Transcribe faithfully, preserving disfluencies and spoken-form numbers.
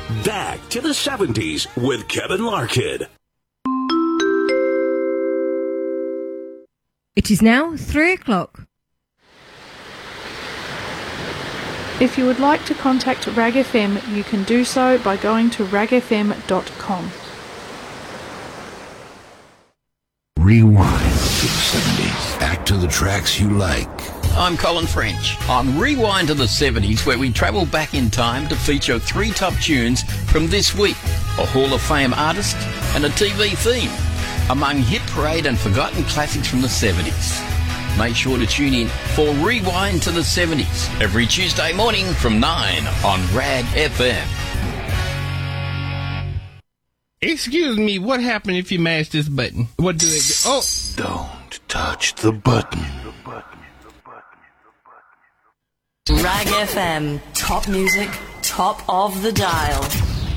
Back to the seventies with Kevin Larkin. It is now three o'clock. If you would like to contact Rag F M, you can do so by going to rag f m dot com. Rewind to the seventies. Back to the tracks you like. I'm Colin French on Rewind to the seventies, where we travel back in time to feature three top tunes from this week, a Hall of Fame artist and a T V theme, among hit parade and forgotten classics from the seventies. Make sure to tune in for Rewind to the seventies every Tuesday morning from nine on Rag F M. Excuse me, what happened if you mash this button? What do it do? Oh! Don't touch the button. Rag F M, top music, top of the dial.